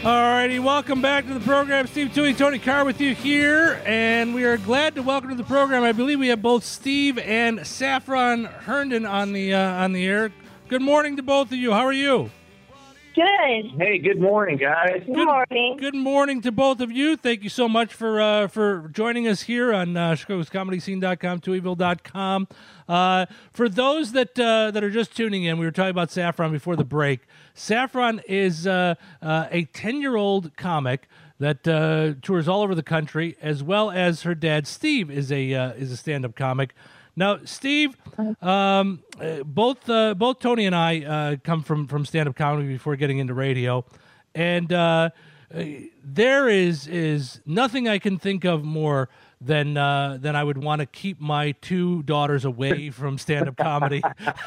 Alrighty, welcome back to the program. Steve Toohey, Tony Carr with you here, and we are glad to welcome to the program. I believe we have both Steve and Saffron Herndon on the air. Good morning to both of you. How are you? Good. Hey, good morning, guys. Good morning. Good morning to both of you. Thank you so much for joining us here on Chicago'sComedyScene.com, Tooheyville.com. For those that are just tuning in, we were talking about Saffron before the break. Saffron is a 10-year-old comic that tours all over the country, as well as her dad, Steve, is a stand-up comic. Now, Steve, both Tony and I come from stand-up comedy before getting into radio, and there is nothing I can think of more than I would want to keep my two daughters away from stand-up comedy.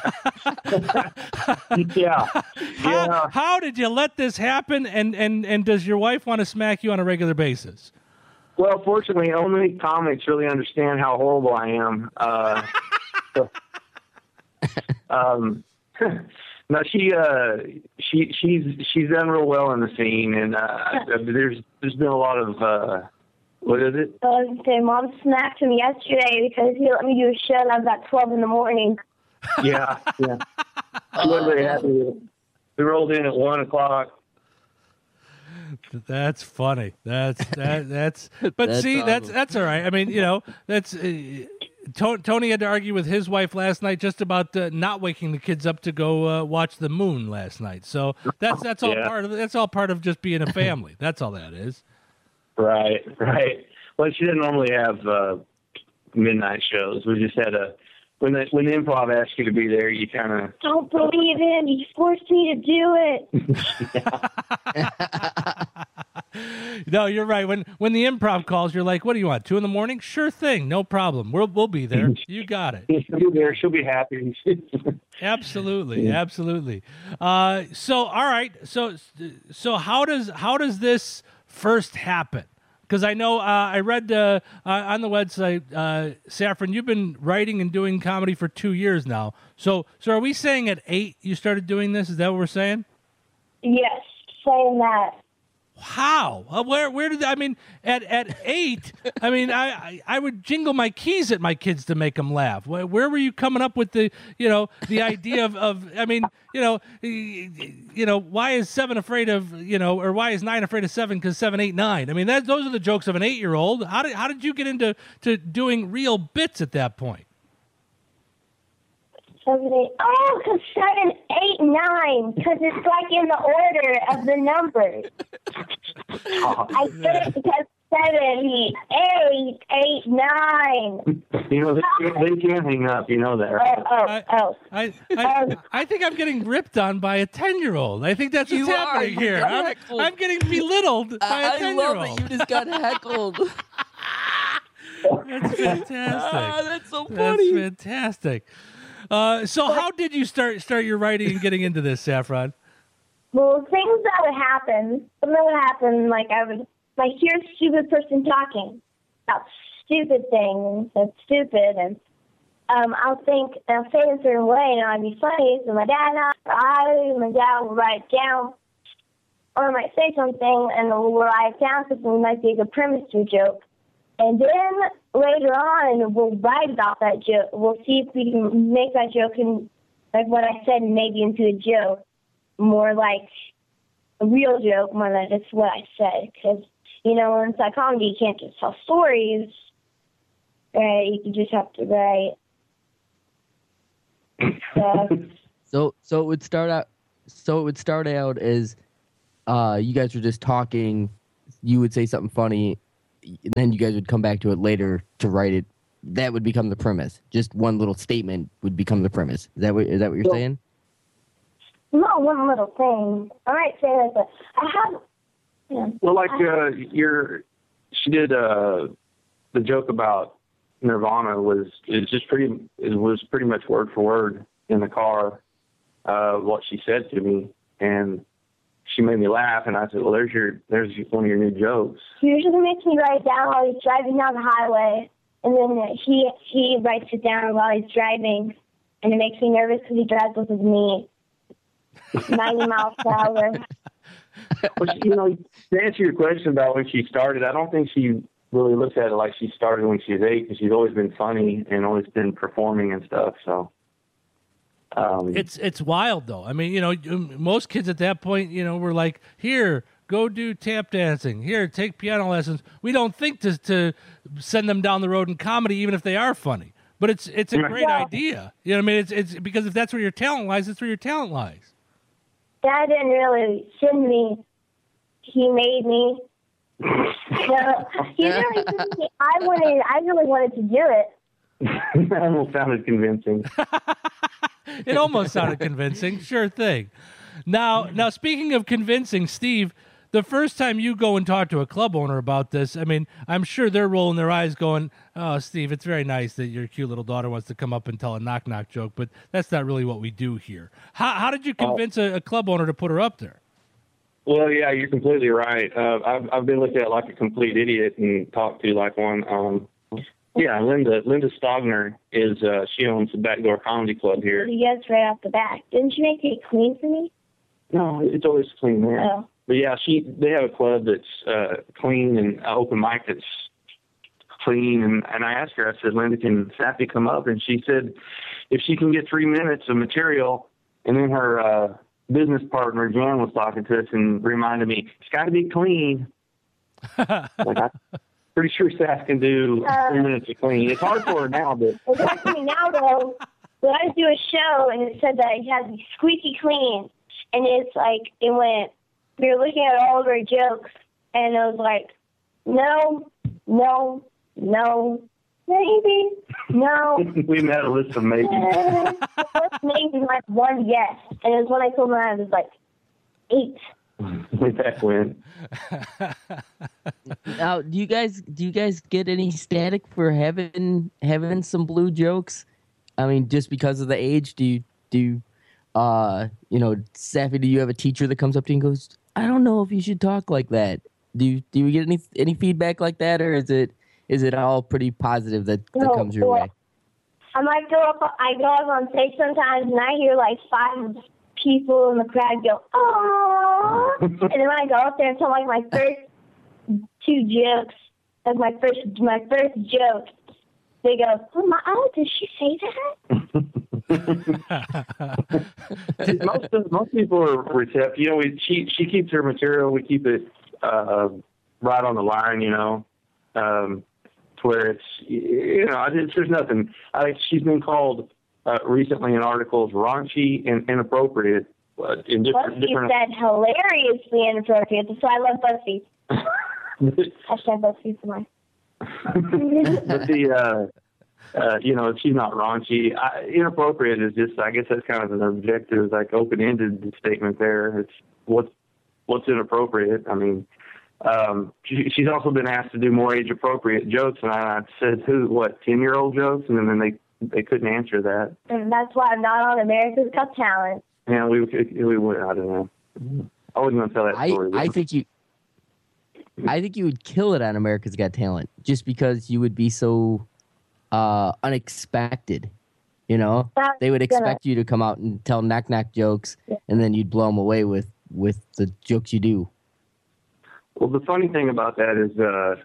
Yeah. How did you let this happen? And does your wife want to smack you on a regular basis? Well, fortunately, only comics really understand how horrible I am. No, she's done real well in the scene, and there's been a lot of what is it? Mom smacked him yesterday because he let me do a show and I was at 12 in the morning. Yeah. She wasn't very happy. We rolled in at 1 o'clock. That's funny. That's but that's see, awesome. That's all right. I mean, that's Tony had to argue with his wife last night just about not waking the kids up to go watch the moon last night. So that's all part of just being a family. That's all that is. Right. Well, she didn't normally have midnight shows. We just had when the improv asks you to be there, you kind of don't believe him. He forced me to do it. No, you're right. When the improv calls, you're like, "What do you want? 2 a.m? Sure thing, no problem. We'll be there. You got it. She'll be there. She'll be happy." Absolutely. So all right. So how does this first happen? Because I know I read on the website, Saffron, you've been writing and doing comedy for 2 years now. So are we saying at 8 you started doing this? Is that what we're saying? Yes, saying that. How? Where did I mean at 8? I mean I would jingle my keys at my kids to make them laugh. Where were you coming up with the idea of I mean why is 7 afraid of or why is 9 afraid of 7 because 7, 8, 9? I mean those are the jokes of an 8-year-old. How did you get into doing real bits at that point? 7, 8. Oh, because 7, 8, 9. Because it's like in the order of the numbers. I said it because 7, 8, 8, 9. They can't hang up. You know that, right? I think I'm getting ripped on by a 10-year-old. I think that's what's happening here. I'm getting belittled by a 10-year-old. I love it. You just got heckled. That's fantastic. That's so funny. That's fantastic. So how did you start your writing and getting into this, Saffron? Well, things that would happen, something would happen, like I would hear a stupid person talking about stupid things that's stupid, and I'll say it a certain way, and I'd be funny, so my dad would write it down, or I might say something, and we'll write it down, something that might be a good premise to a joke. And then later on, we'll write about that joke. We'll see if we can make that joke and like what I said maybe into a joke, more like a real joke, more than just what I said. Because, in psychology, you can't just tell stories, right? You just have to write. So it would start out. So it would start out as you guys were just talking. You would say something funny. And then you guys would come back to it later to write it. That would become the premise. Just one little statement would become the premise. Is that what you're saying? Not one little thing. I might say that, but I have. Yeah. Well, like she did the joke about Nirvana was pretty much word for word in the car what she said to me, and she made me laugh, and I said, "Well, there's one of your new jokes." He usually makes me write it down while he's driving down the highway, and then he writes it down while he's driving, and it makes me nervous because he drives with his knee, 90 miles per hour. Well, to answer your question about when she started, I don't think she really looks at it like she started when she was 8, because she's always been funny and always been performing and stuff. So it's wild though. I mean, most kids at that point, were like, here, go do tap dancing. Here, take piano lessons. We don't think to send them down the road in comedy, even if they are funny. But it's a great idea. You know what I mean? It's because if that's where your talent lies, that's where your talent lies. Dad didn't really send me. He made me. He really sent me. I really wanted to do it. That almost sounded convincing. It almost sounded convincing. Sure thing. Now, speaking of convincing, Steve, the first time you go and talk to a club owner about this, I mean, I'm sure they're rolling their eyes going, oh, Steve, it's very nice that your cute little daughter wants to come up and tell a knock-knock joke, but that's not really what we do here. How did you convince a club owner to put her up there? Well, yeah, you're completely right. I've been looked at like a complete idiot and talked to like one. Yeah, Linda Stogner is, she owns the Backdoor Comedy Club here. Yes, right off the bat. Didn't you make it clean for me? No, it's always clean there. Oh. But yeah, they have a club that's clean and an open mic that's clean. And I asked her, I said, Linda, can Sappy come up? And she said, if she can get 3 minutes of material. And then her business partner, Jan, was talking to us and reminded me, it's got to be clean. Like, I'm pretty sure Sass can do 3 minutes of clean. It's hard for her now, but... It's hard for me now, though. When I do a show and it said that it has to be squeaky clean. And it's like, we were looking at all of our jokes, and it was like, no, maybe, no. We had a list of maybe. The first maybe was like 1 yes. And it was when I told them I was like 8. Way back when. Now, do you guys get any static for having some blue jokes? I mean, just because of the age, Sappy, do you have a teacher that comes up to you and goes, I don't know if you should talk like that? Do you get any feedback like that, or is it all pretty positive that comes your way? I might go up on stage sometimes, and I hear like 5 people in the crowd go, "Aww!" And then when I go up there and tell like my first 2 jokes, like my first joke, they go, "Oh, did she say that?" most people are receptive. She keeps her material. We keep it right on the line. To where it's there's nothing. I think she's been called recently in articles raunchy and inappropriate. In different. Said hilariously inappropriate. That's why I love BuzzFeed. Hashtag BuzzFeed for mine. But she's not raunchy. Inappropriate is just, I guess that's kind of an objective, like open-ended statement there. It's what's inappropriate. I mean, she's also been asked to do more age-appropriate jokes, and I said, 10-year-old jokes? And then they couldn't answer that. And that's why I'm not on America's Got Talent. Yeah, we would, I don't know. I wasn't going to tell that story. I think you would kill it on America's Got Talent, just because you would be so unexpected. They would expect you to come out and tell knock-knock jokes, and then you'd blow them away with the jokes you do. Well, the funny thing about that is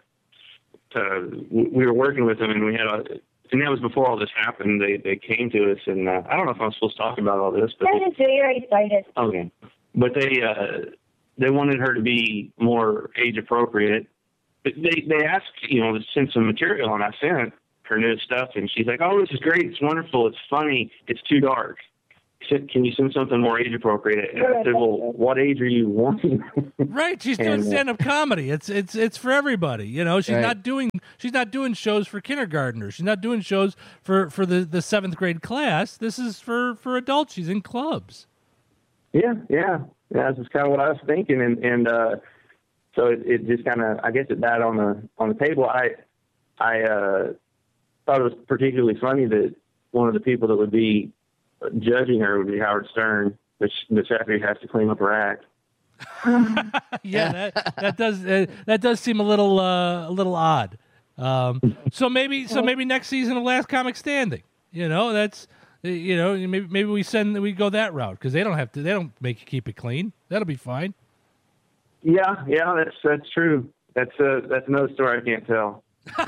we were working with them, and we had and that was before all this happened. They came to us, and I don't know if I'm supposed to talk about all this, but you're excited. Okay, but they wanted her to be more age appropriate. But they asked, to send some material, and I sent her new stuff, and she's like, "Oh, this is great! It's wonderful! It's funny! It's too dark. Can you send something more age appropriate?" And I said, "Well, what age are you wanting?" Right, she's doing stand-up comedy. It's for everybody. She's right. She's not doing shows for kindergartners. She's not doing shows for the 7th grade class. This is for adults. She's in clubs. Yeah. That's just kind of what I was thinking, and so it just kind of, I guess, it died on the table. I thought it was particularly funny that one of the people that would be judging her would be Howard Stern, but Sappy has to clean up her act. Yeah, that does seem a little odd. So maybe next season of Last Comic Standing. That's maybe we go that route, because they don't make you keep it clean. That'll be fine. Yeah, that's true. That's another story I can't tell.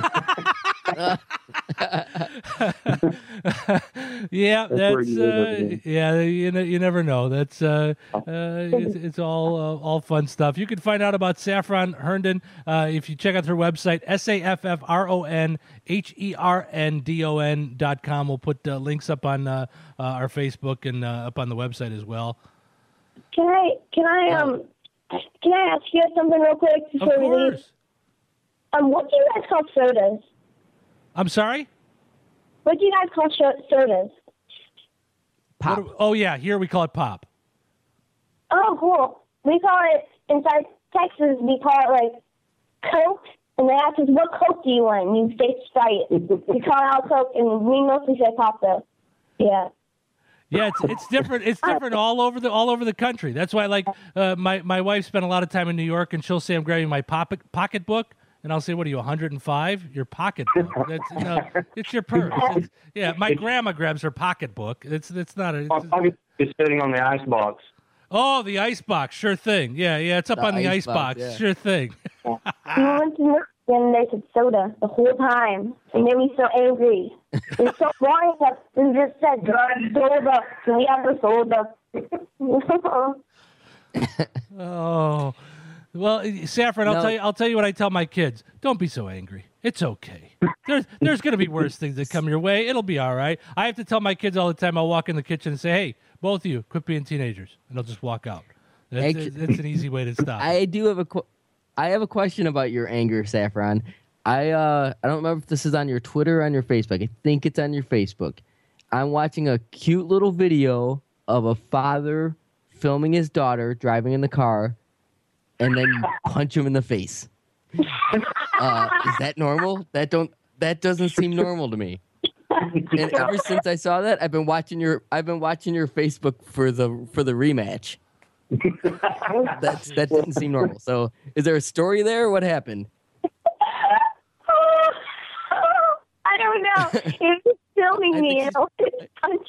Yeah, That's where you live over there. yeah. You never know. That's it's all fun stuff. You can find out about Saffron Herndon if you check out her website saffronherndon.com. We'll put links up on our Facebook and up on the website as well. Can I ask you something real quick Of before we leave? course. What do you guys call sodas? I'm sorry. What do you guys call sodas? Pop. Oh yeah, here we call it pop. Oh, cool. We call it, inside Texas, we call it, like, Coke. And they ask us, what Coke do you want? And you say Sprite. We call it all Coke, and we mostly say pop, though. Yeah. Yeah, it's different. It's different all over the country. That's why, like, my wife spent a lot of time in New York, and she'll say, "I'm grabbing my pocketbook," and I'll say, "What are you, 105? Your pocketbook? It's your purse." Yeah, my grandma grabs her pocketbook. It's not a. It's sitting on the ice box. Oh, the ice box, sure thing. Yeah, it's up on the ice box, yeah. sure thing. We went to North and they said soda the whole time. It made me so angry. It's so boring that they just said soda. Can we have the soda? Oh, well, Saffron, I'll tell you what I tell my kids. Don't be so angry. It's okay. There's going to be worse things that come your way. It'll be all right. I have to tell my kids all the time. I'll walk in the kitchen and say, "Hey, both of you, quit being teenagers," and they'll just walk out. That's an easy way to stop. I do have I have a question about your anger, Saffron. I don't remember if this is on your Twitter or on your Facebook. I think it's on your Facebook. I'm watching a cute little video of a father filming his daughter driving in the car, and then you punch him in the face. Is that normal? That doesn't seem normal to me. And ever since I saw that, I've been watching your Facebook for the rematch. That didn't seem normal. So, is there a story there? What happened? I don't know. He was filming me and I'll punch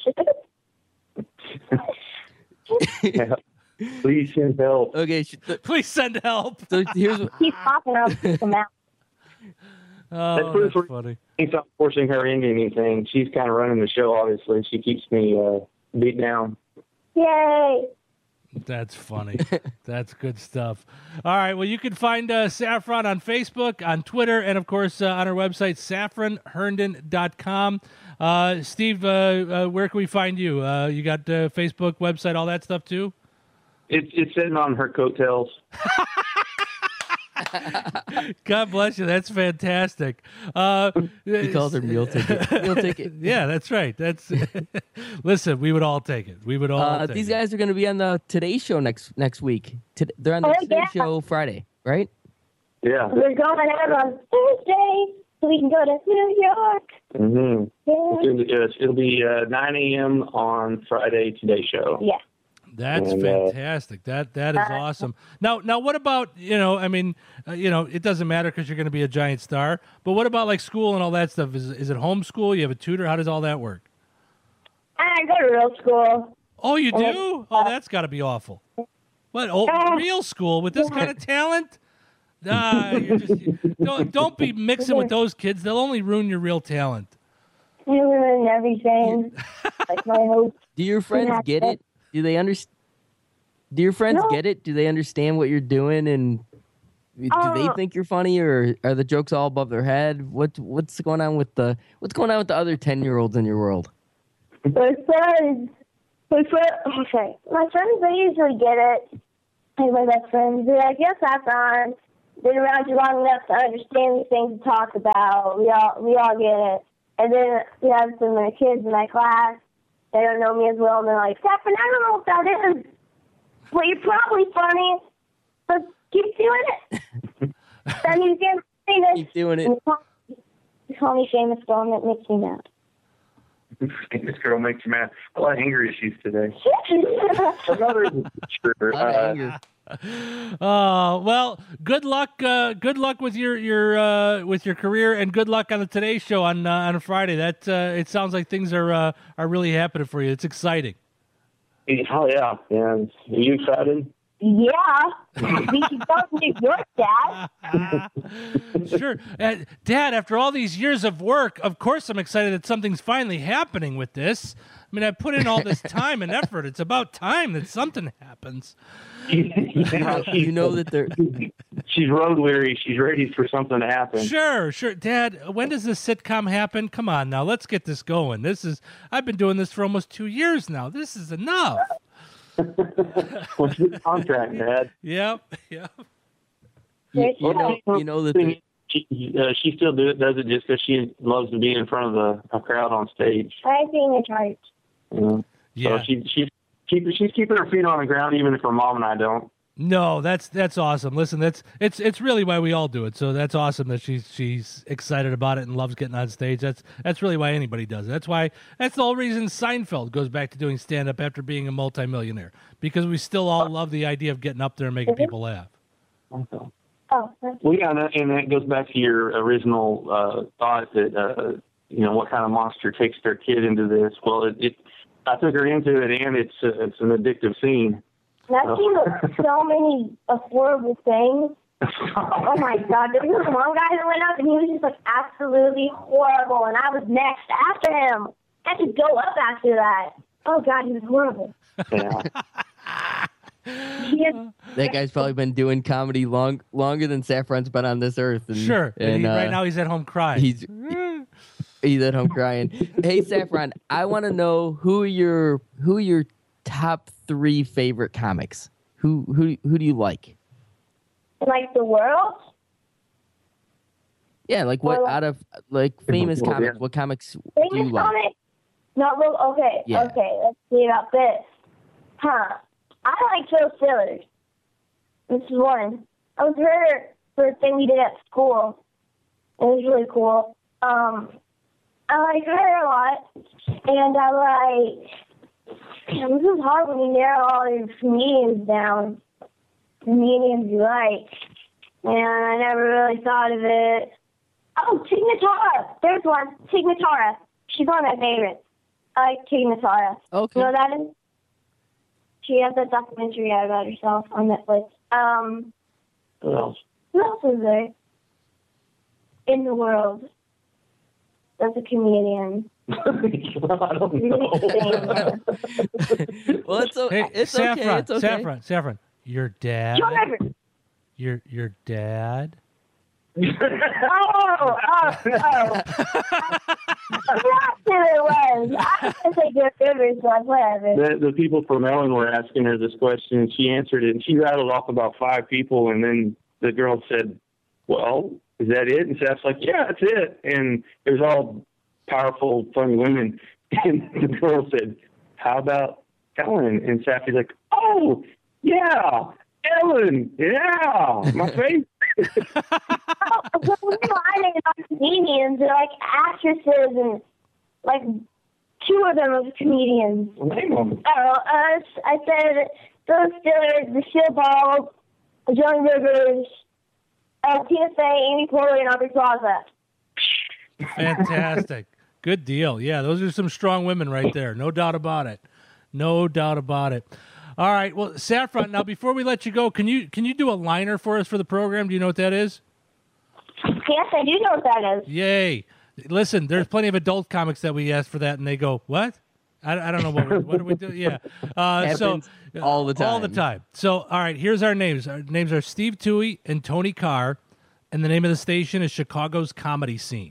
it. Yeah. Please send help. Okay, Please send help. so here's He's popping out of the mouth. Oh, proves that's funny. He's not forcing her into anything. She's kind of running the show, obviously. She keeps me beat down. Yay. That's funny. That's good stuff. All right. Well, you can find Saffron on Facebook, on Twitter, and, of course, on our website, saffronherndon.com. Steve, where can we find you? You got Facebook, website, all that stuff, too? It's sitting on her coattails. God bless you. That's fantastic. he calls her meal ticket. Meal ticket. Yeah, that's right. That's listen. We would all take it. We would all. Take these it. guys are going to be on the Today Show next week. They're on the Today Show Friday, right? Yeah. We're going out on Thursday so we can go to New York. Mm-hmm. Yeah. It'll be 9 a.m. on Friday Today Show. Yeah. That's And, fantastic. That is awesome. Now, what about it doesn't matter because you're going to be a giant star. But what about like school and all that stuff? Is it homeschool? You have a tutor? How does all that work? I go to real school. Oh, you do? Oh, that's got to be awful. What? Oh, real school with this kind of talent? Don't be mixing with those kids. They'll only ruin your real talent. You ruin everything. Like my hopes. Do your friends get it? Do they understand? Do your friends get it? Do they understand what you're doing, and do they think you're funny, or are the jokes all above their head? What's going on with the other 10-year-olds in your world? My friends, they usually get it. Like my best friends, they're like, "Yes, Saffron. Been around you long enough to understand these things to talk about. We all get it." And then we have some of the kids in my class. They don't know me as well, and they're like, "Saffron, I don't know what that is. Well, you're probably funny, but keep doing it." Then you get famous. Keep doing it. You call me famous girl, and it makes me mad. This girl makes you mad. A lot of anger issues today. Sure. A lot of anger. Well, good luck. Good luck with your career, and good luck on the Today Show on a Friday. That it sounds like things are really happening for you. It's exciting. Oh yeah. Are you excited? Yeah. We should go to New York, Dad. Sure. Dad, after all these years of work, of course I'm excited that something's finally happening with this. I mean, I put in all this time and effort. It's about time that something happens. You know that they're She's road weary. She's ready for something to happen. Sure. Dad, when does this sitcom happen? Come on now, let's get this going. I've been doing this for almost 2 years now. This is enough. What's the contract, Dad? Yep. you know that they're, She still does it just because she loves to be in front of a crowd on stage. I think it's right. Yeah. So she's keeping her feet on the ground, even if her mom and I don't. No, that's awesome. Listen, it's really why we all do it. So that's awesome that she's excited about it and loves getting on stage. That's really why anybody does it. That's the whole reason Seinfeld goes back to doing stand up after being a multimillionaire, because we still all love the idea of getting up there and making people laugh. Okay. Oh, Well, yeah, and that goes back to your original thought that what kind of monster takes their kid into this. Well, I took her into it, and it's an addictive scene. and I've seen so many horrible things. Oh my God, there was one guy that went up and he was just like absolutely horrible, and I was next after him. I had to go up after that. Oh God, he was horrible. Yeah. that guy's probably been doing comedy longer than Saffron's been on this earth. And, Sure. And right now he's at home crying. He's at home crying. Hey, Saffron, I want to know who are your top 3 favorite comics. Who do you like? Like the world? Yeah, like what out of like famous Well, comics? yeah. What comics do you Famous like? comic? Not real. Okay. Yeah. Okay. Let's see about this. I like Phil Stillers. This is one. I was her for a thing we did at school. It was really cool. I like her a lot, and I like. This is hard when you narrow all these comedians down. Comedians you like, and I never really thought of it. Oh, Tig Notara. There's one. Tig Notara. She's one of my favorites. I like Tig Notara. Okay. You know what that is? She has that documentary out about herself on Netflix. What else? Who else is there in the world that's a comedian? I don't know. Well, it's okay. Hey, It's Saffron, okay. It's okay. Saffron, your dad. John Everett. Your dad. Oh. That's who it was. I was going to say Jeff Rivers, but whatever. The people from Ellen were asking her this question, and she answered it, and she rattled off about 5 people, and then the girl said, well, is that it? And Seth's like, yeah, that's it. And it was all powerful, funny women. And the girl said, how about Ellen? And Seth's like, oh, yeah, Ellen, yeah, my favorite. Well, I think about comedians, they're like actresses, and like 2 of them are comedians. Name them. I said Phil Stillers, Lucille Ball, Joan Rivers, Tina Fey, Amy Poehler, and Aubrey Plaza. Fantastic. Good deal. Yeah, those are some strong women right there. No doubt about it. No doubt about it. All right. Well, Saffron, now before we let you go, can you do a liner for us for the program? Do you know what that is? Yes, I do know what that is. Yay. Listen, there's plenty of adult comics that we ask for that, and they go, what? I don't know what do we do? Yeah. Happens all the time. All the time. So, all right, here's our names. Our names are Steve Toohey and Tony Carr, and the name of the station is Chicago's Comedy Scene.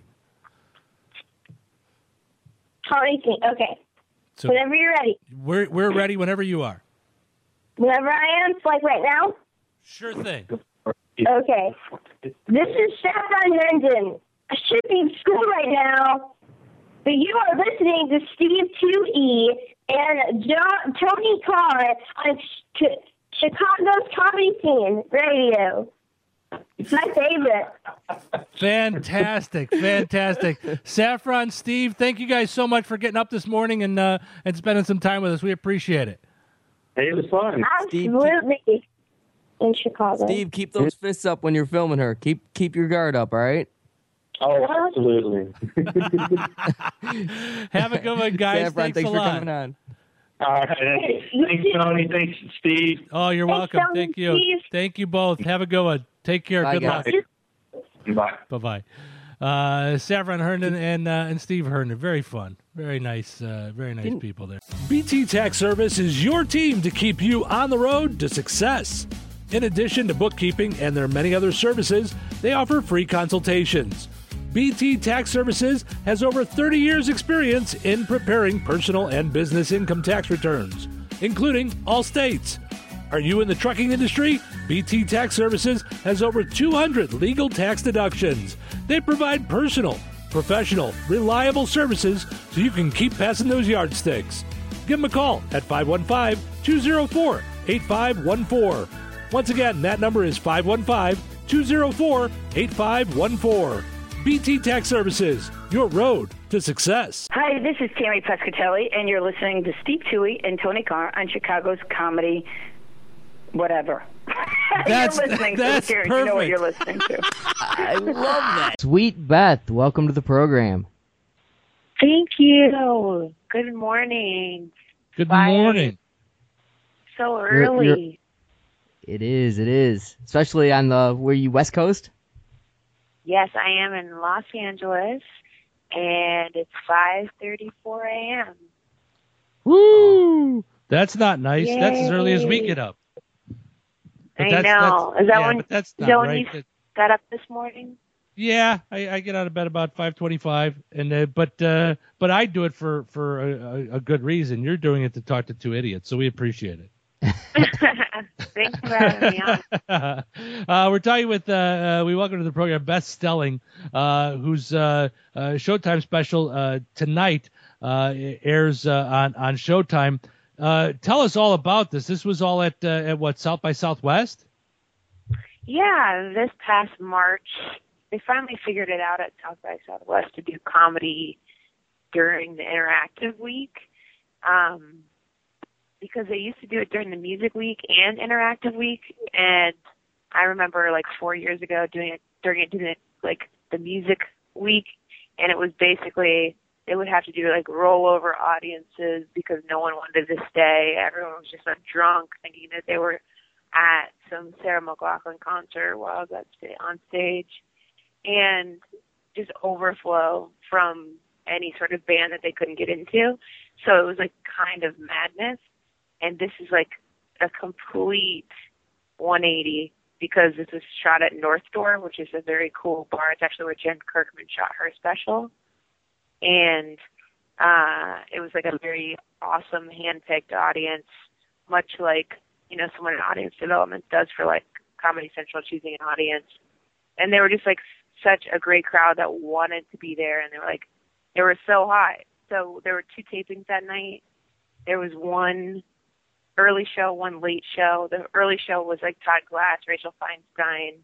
Comedy Scene. Okay. So Whenever you're ready. we're ready whenever you are. Whenever I am, it's like right now. Sure thing. Okay. This is Saffron Herndon. I should be in school right now, but you are listening to Steve 2E and Tony Carr on Chicago's Comedy Scene Radio. It's my favorite. Fantastic. Saffron, Steve, thank you guys so much for getting up this morning and spending some time with us. We appreciate it. Hey, it was fun. Absolutely. In Chicago. Steve, keep those fists up when you're filming her. Keep your guard up, all right? Oh, absolutely. Have a good one, guys. Saffron, Thanks a for lot. coming on. All right. Thanks, Tony. Thanks, Steve. Oh, you're Thanks, welcome. Tony, Thank you. Steve. Thank you both. Have a good one. Take care. Bye, Good guys. luck. Bye. Bye-bye. Saffron Herndon and Steve Herndon. Very fun. Very nice people there. BT Tax Service is your team to keep you on the road to success. In addition to bookkeeping and their many other services, they offer free consultations. BT Tax Services has over 30 years' experience in preparing personal and business income tax returns, including all states. Are you in the trucking industry? BT Tax Services has over 200 legal tax deductions. They provide personal, professional, reliable services so you can keep passing those yardsticks. Give them a call at 515-204-8514. Once again, that number is 515-204-8514. BT Tax Services, your road to success. Hi, this is Tammy Pescatelli, and you're listening to Steve Toohey and Tony Carr on Chicago's Comedy whatever. That's you're listening that's to. perfect. You know what you're listening to. I love that. Sweet Beth, welcome to the program. Thank you. Good morning. Good Bye. morning. So early. It is. Especially on were you West Coast? Yes, I am in Los Angeles, and it's 5:34 a.m. Woo! That's not nice. Yay. That's as early as we get up. But I know. Is that when? But that's Is not that when right. you got up this morning? Yeah, I get out of bed about 5:25, and but I do it for a good reason. You're doing it to talk to two idiots, so we appreciate it. Thanks for having me on. We're talking with we welcome to the program Beth Stelling, whose Showtime special tonight airs on Showtime. Tell us all about this. This was all at what, South by Southwest? Yeah, this past March, they finally figured it out at South by Southwest to do comedy during the Interactive Week. Because they used to do it during the Music Week and Interactive Week, and I remember like 4 years ago doing it during like the Music Week, and it was basically they would have to do like rollover audiences because no one wanted to stay. Everyone was just drunk, thinking that they were at some Sarah McLachlan concert while I was on stage, and just overflow from any sort of band that they couldn't get into. So it was like kind of madness. And this is like a complete 180 because this was shot at North Door, which is a very cool bar. It's actually where Jen Kirkman shot her special. And it was like a very awesome hand-picked audience, much like, someone in audience development does for like Comedy Central choosing an audience. And they were just like such a great crowd that wanted to be there. And they were so high. So there were 2 tapings that night. There was one early show, one late show. The early show was like Todd Glass, Rachel Feinstein,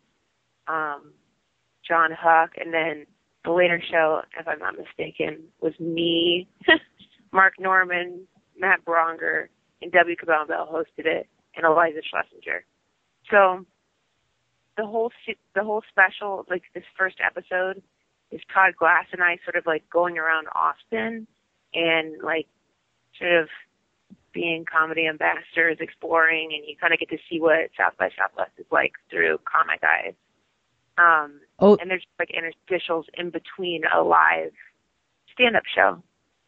John Huck, and then the later show, if I'm not mistaken, was me, Mark Norman, Matt Bronger, and W. Cabell Bell hosted it, and Eliza Schlesinger. So the whole special, like this first episode, is Todd Glass and I sort of like going around Austin and like sort of being comedy ambassadors, exploring, and you kind of get to see what South by Southwest is like through comic eyes. And there's like interstitials in between a live stand-up show.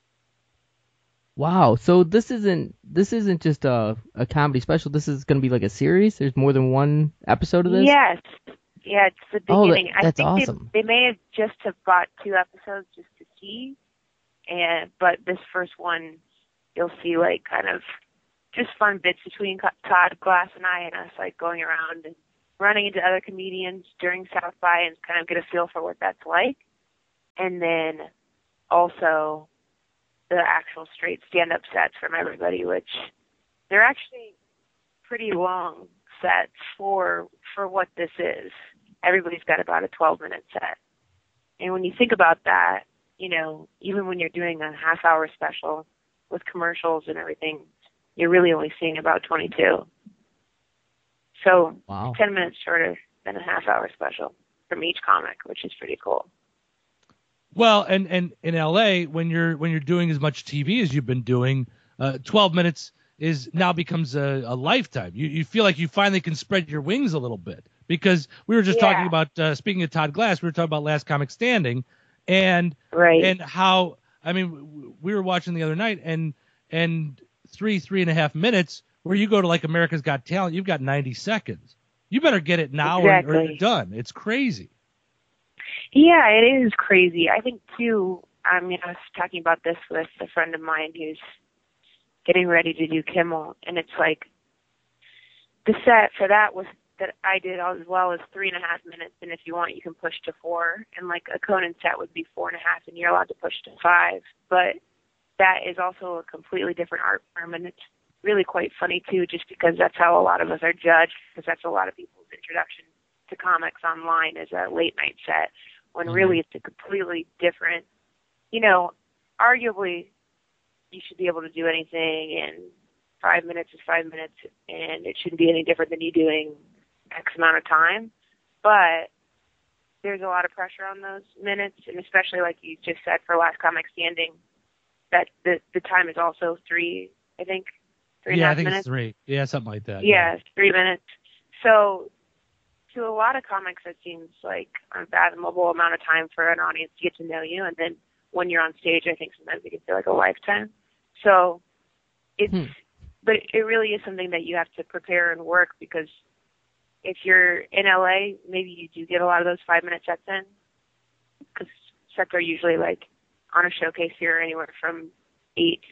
Wow. So this isn't just a comedy special. This is going to be like a series. There's more than one episode of this. Yes. Yeah, it's the beginning. That's I think awesome. They may have just have bought 2 episodes just to see, but this first one, you'll see like kind of just fun bits between Todd Glass and I, and us like going around and running into other comedians during South by and kind of get a feel for what that's like. And then also the actual straight stand-up sets from everybody, which they're actually pretty long sets for what this is. Everybody's got about a 12-minute set. And when you think about that, even when you're doing a half-hour special with commercials and everything, you're really only seeing about 22. So wow. 10 minutes shorter than a half-hour special from each comic, which is pretty cool. Well, and in LA, when you're doing as much TV as you've been doing, 12 minutes is now becomes a lifetime. You feel like you finally can spread your wings a little bit, because we were just talking about, speaking of Todd Glass, we were talking about Last Comic Standing, and how, I mean, we were watching the other night, and 3.5 minutes, where you go to like America's Got Talent, you've got 90 seconds. You better get it now or you're done. It's crazy. Yeah, it is crazy. I think too, I mean, I was talking about this with a friend of mine who's getting ready to do Kimmel, and it's like the set for that was that I did as well as 3.5 minutes, and if you want, you can push to 4, and like a Conan set would be 4.5, and you're allowed to push to 5. But that is also a completely different art form, and it's really quite funny too, just because that's how a lot of us are judged, because that's a lot of people's introduction to comics online is a late night set, when really it's a completely different, arguably you should be able to do anything, and 5 minutes is 5 minutes, and it shouldn't be any different than you doing X amount of time. But there's a lot of pressure on those minutes, and especially like you just said for Last Comic Standing, that the time is also 3, I think. 3.5 minutes. Yeah, I think it's 3. Yeah, something like that. Yeah, 3 minutes. So to a lot of comics, that seems like an unfathomable amount of time for an audience to get to know you. And then when you're on stage, I think sometimes it can feel like a lifetime. So it's, but it really is something that you have to prepare and work, because if you're in LA, maybe you do get a lot of those 5-minute sets in, because sets are usually like on a showcase here anywhere from 8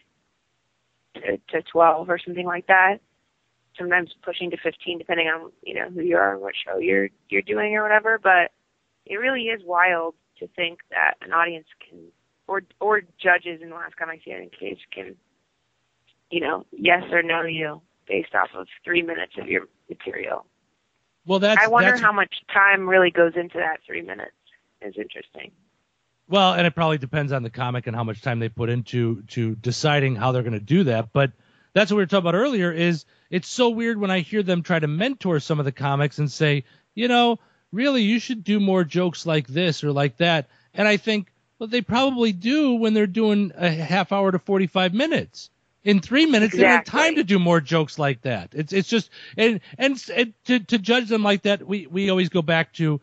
to 12 or something like that. Sometimes pushing to 15, depending on who you are and what show you're doing or whatever. But it really is wild to think that an audience can, or judges in the Last Comic Standing case can, yes or no you based off of 3 minutes of your material. Well, I wonder how much time really goes into that 3 minutes. It's interesting. Well, and it probably depends on the comic and how much time they put into deciding how they're going to do that. But that's what we were talking about earlier, is it's so weird when I hear them try to mentor some of the comics and say, really, you should do more jokes like this or like that. And I think, well, they probably do when they're doing a half hour to 45 minutes. In 3 minutes, they don't have time to do more jokes like that. It's just, and to judge them like that, we always go back to,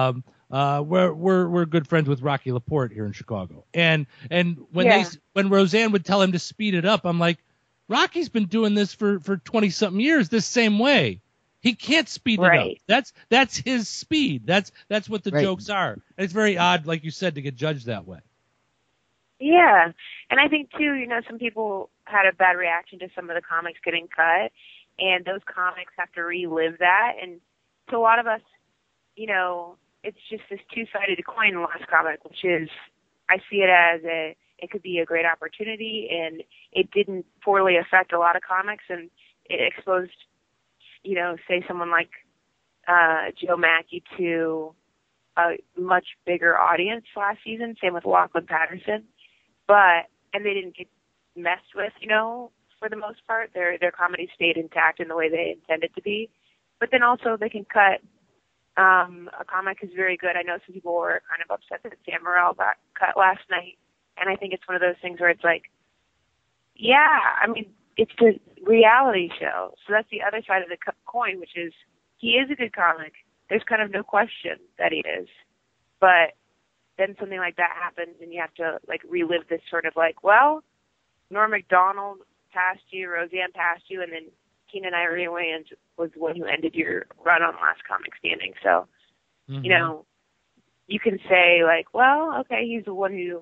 we're good friends with Rocky Laporte here in Chicago, and when Roseanne would tell him to speed it up, I'm like, Rocky's been doing this for 20 something years this same way. He can't speed it up. That's his speed. That's what the jokes are. And it's very odd, like you said, to get judged that way. Yeah, and I think too, some people had a bad reaction to some of the comics getting cut, and those comics have to relive that. And to a lot of us, it's just this two-sided coin in Last Comic, which is, I see it as it could be a great opportunity, and it didn't poorly affect a lot of comics, and it exposed, say someone like Joe Mackey to a much bigger audience last season. Same with Lachlan Patterson, and they didn't get messed with, for the most part. Their comedy stayed intact in the way they intended to be, but then also they can cut. A comic is very good. I know some people were kind of upset that Sam Morril got cut last night, and I think it's one of those things where it's like, it's a reality show. So that's the other side of the coin, which is he is a good comic. There's kind of no question that he is. But then something like that happens, and you have to like relive this sort of like, well, Norm Macdonald passed you, Roseanne passed you, and then Keenan Ivory Wayans was the one who ended your run on Last Comic Standing. So, you can say like, well, okay, he's the one who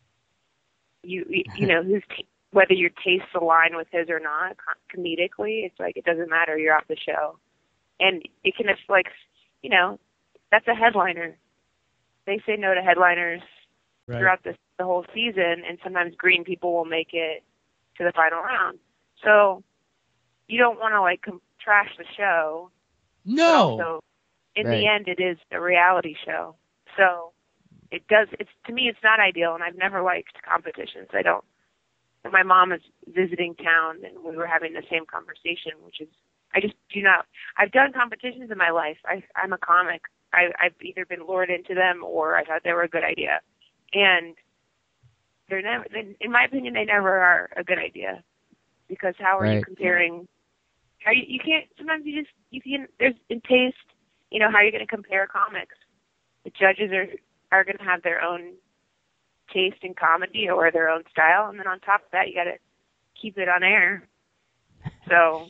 who's whether your tastes align with his or not comedically. It's like it doesn't matter. You're off the show, and it can like, that's a headliner. They say no to headliners throughout the whole season, and sometimes green people will make it to the final round. So you don't want to trash the show. No. But also, in the end, it is a reality show. So to me, it's not ideal, and I've never liked competitions. I don't. And my mom is visiting town, and we were having the same conversation, which is, I just do not. I've done competitions in my life. I'm a comic. I've either been lured into them or I thought they were a good idea, and they're never. In my opinion, they never are a good idea. because how are you Right. comparing? You can't. Sometimes you can. There's in taste. You know, how are you going to compare comics? The judges are going to have their own taste in comedy or their own style, and then on top of that, you got to keep it on air. So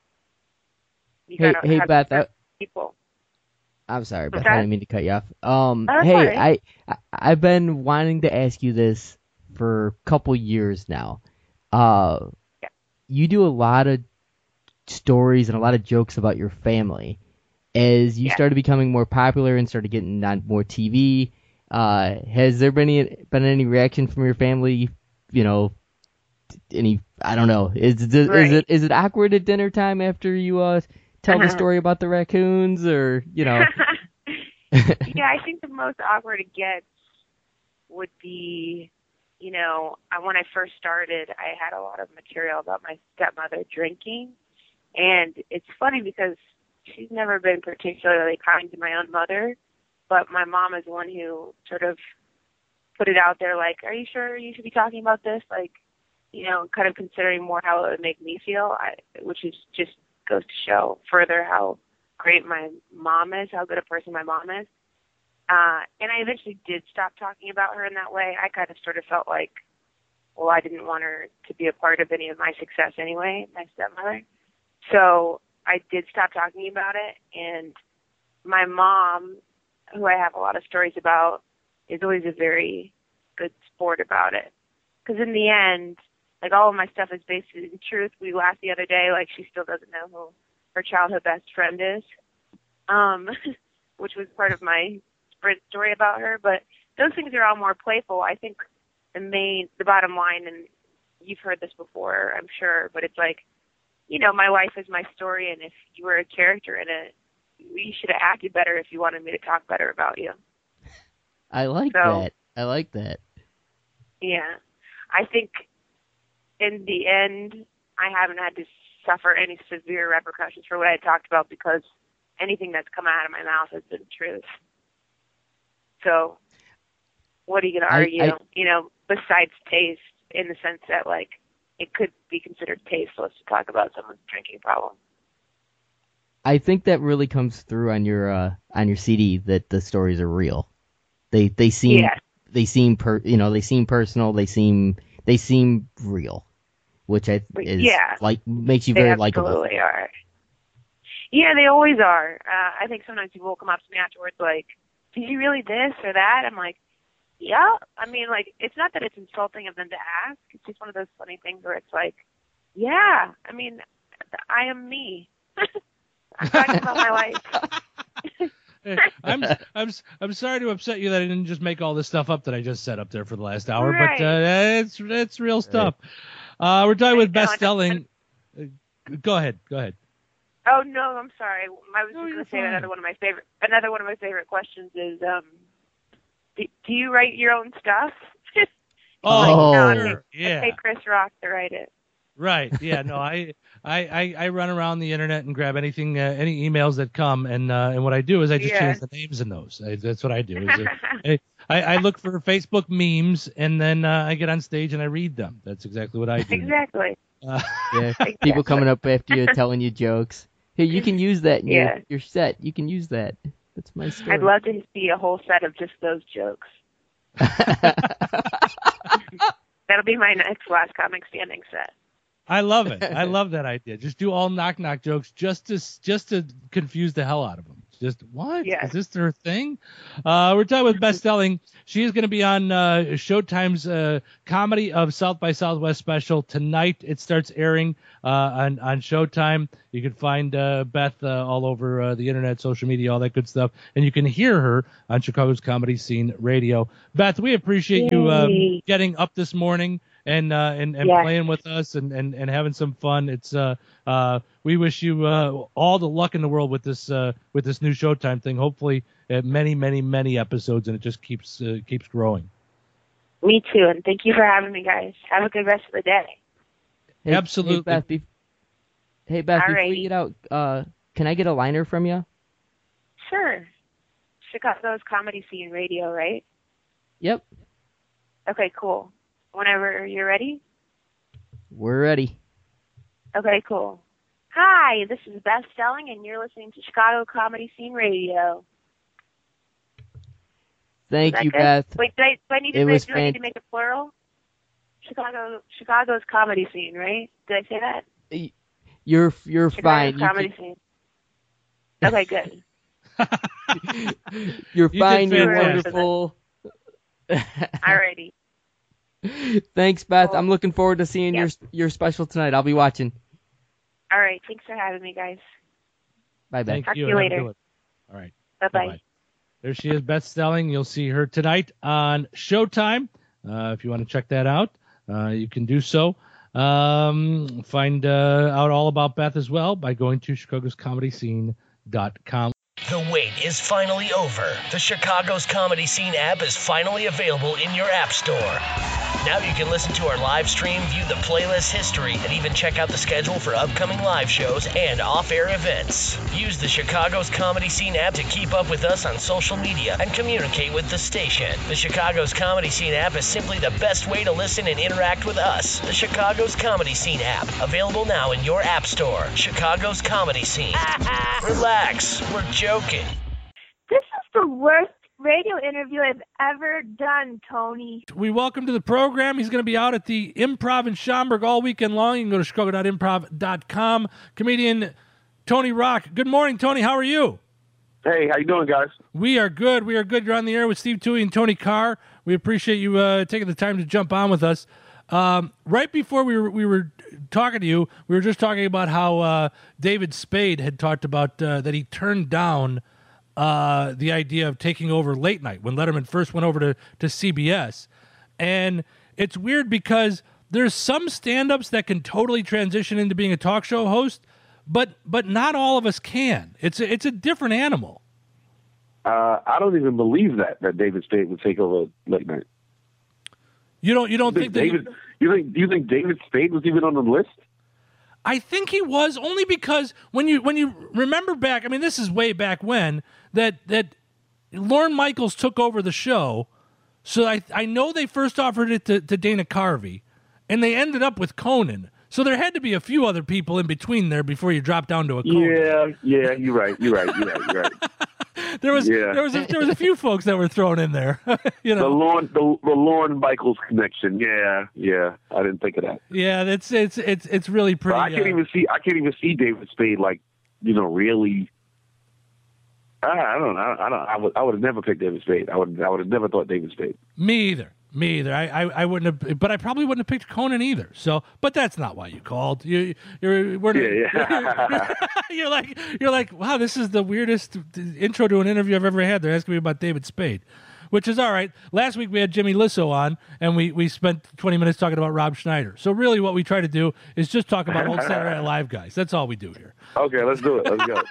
you Hey, got to hey, have Beth. different people. I'm sorry, What's Beth. I that? didn't mean to cut you off. that's Hey, all right. I've been wanting to ask you this for a couple years now. Yeah. You do a lot of stories and a lot of jokes about your family. As you Yeah. started becoming more popular and started getting on more TV, has there been any reaction from your family? You know, any, I don't know. Right. Is it awkward at dinner time after you tell the story about the raccoons, or you know? Yeah, I think the most awkward it gets would be, you know, when I first started, I had a lot of material about my stepmother drinking. And it's funny because she's never been particularly kind to my own mother, but my mom is the one who sort of put it out there, like, are you sure you should be talking about this? Like, you know, kind of considering more how it would make me feel, which is just goes to show further how great my mom is, how good a person my mom is. And I eventually did stop talking about her in that way. I kind of sort of felt like, well, I didn't want her to be a part of any of my success anyway, my stepmother. So I did stop talking about it. And my mom, who I have a lot of stories about, is always a very good sport about it. Because in the end, like, all of my stuff is based in truth. We laughed the other day, like, she still doesn't know who her childhood best friend is, which was part of my Sprint story about her. But those things are all more playful. I think the bottom line, and you've heard this before, I'm sure, but it's like, you know, my life is my story, and if you were a character in it, you should have acted better if you wanted me to talk better about you. I like that. I like that. Yeah. I think in the end, I haven't had to suffer any severe repercussions for what I talked about, because anything that's come out of my mouth has been truth. So what are you going to argue, you know, besides taste, in the sense that, like, it could be considered tasteless to talk about someone's drinking problem. I think that really comes through on your CD, that the stories are real. They seem personal. They seem real, which makes you very likable. They absolutely are. Yeah, they always are. I think sometimes people will come up to me afterwards like, did you really this or that? I'm like, yeah. I mean, like, it's not that it's insulting of them to ask. It's just one of those funny things where it's like, yeah, I mean, I am me. I'm talking about my life. Hey, I'm sorry to upset you that I didn't just make all this stuff up that I just set up there for the last hour, right. but it's real stuff. We're talking with Beth Stelling. Go ahead. Oh no, I'm sorry. I was just going to say another one of my favorite questions is, do you write your own stuff? Yeah. I pay Chris Rock to write it. Right. Yeah. No, I run around the internet and grab anything, any emails that come, and what I do is I just change the names in those. That's what I do. I look for Facebook memes, and then I get on stage and I read them. That's exactly what I do. Exactly. People coming up after you telling you jokes. Hey, you can use that in your set. You can use that. That's my story. I'd love to see a whole set of just those jokes. That'll be my next Last Comic Standing set. I love it. I love that idea. Just do all knock jokes just to confuse the hell out of them. Just, what? Yeah. Is this their thing? We're talking with Beth Stelling. She is going to be on Showtime's Comedy of South by Southwest special tonight. It starts airing on Showtime. You can find Beth all over the internet, social media, all that good stuff. And you can hear her on Chicago's Comedy Scene Radio. Beth, we appreciate you getting up this morning and playing with us and having some fun. It's we wish you all the luck in the world with this new Showtime thing. Hopefully, many episodes, and it just keeps growing. Me too, and thank you for having me, guys. Have a good rest of the day. Hey, absolutely. Hey Beth, before you get out, can I get a liner from you? Sure. Chicago's Comedy Scene Radio, right? Yep. Okay, cool. Whenever you're ready. We're ready. Okay, cool. Hi, this is Beth Stelling, and you're listening to Chicago Comedy Scene Radio. Thank you, good? Beth. Wait, do I need It was to make it plural? Chicago's comedy scene, right? Did I say that? You're Chicago's fine. comedy scene. Okay, good. You're You fine. did You're fantastic. wonderful. Alrighty. Thanks, Beth. Cool. I'm looking forward to seeing Yep. your special tonight. I'll be watching. All right. Thanks for having me, guys. Bye, Beth. Thank Talk to you. you Have a later. good one. All right. Bye-bye. Bye-bye. There she is, Beth Stelling. You'll see her tonight on Showtime. If you want to check that out, you can do so. Find out all about Beth as well by going to chicagoscomedyscene.com. The wait is finally over. The Chicago's Comedy Scene app is finally available in your app store. Now you can listen to our live stream, view the playlist history, and even check out the schedule for upcoming live shows and off-air events. Use the Chicago's Comedy Scene app to keep up with us on social media and communicate with the station. The Chicago's Comedy Scene app is simply the best way to listen and interact with us. The Chicago's Comedy Scene app, available now in your app store. Chicago's Comedy Scene. Relax, we're joking. This is the worst radio interview I've ever done, Tony. We welcome to the program. He's going to be out at the Improv in Schaumburg all weekend long. You can go to chicago.improv.com. Comedian Tony Rock. Good morning, Tony. How are you? Hey, how you doing, guys? We are good. We are good. You're on the air with Steve Toohey and Tony Carr. We appreciate you taking the time to jump on with us. Right before we were talking to you, we were just talking about how David Spade had talked about that he turned down the idea of taking over late night when Letterman first went over to CBS. And it's weird because there's some stand-ups that can totally transition into being a talk show host, but not all of us can. It's a different animal. I don't even believe that David Spade would take over late night. You don't think that David? You think David Spade was even on the list? I think he was, only because when you remember back, I mean, this is way back when that Lorne Michaels took over the show. So I know they first offered it to Dana Carvey, and they ended up with Conan. So there had to be a few other people in between there before you drop down to a Conan. Yeah, you're right. There was a few folks that were thrown in there. You know, the Lorne Michaels connection. Yeah, I didn't think of that. Yeah, it's really pretty. But I can't even see David Spade really. I don't know. I would have never picked David Spade. I would have never thought David Spade. Me either. I wouldn't have, but I probably wouldn't have picked Conan either. So, but that's not why you called. You're like, wow, this is the weirdest intro to an interview I've ever had. They're asking me about David Spade, which is all right. Last week we had Jimmy Lissow on, and we spent 20 minutes talking about Rob Schneider. So really, what we try to do is just talk about old Saturday Night Live guys. That's all we do here. Okay, let's do it. Let's go.